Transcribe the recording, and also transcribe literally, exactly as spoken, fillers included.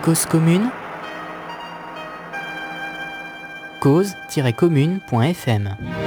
Cause commune, cause tiret commune point f m.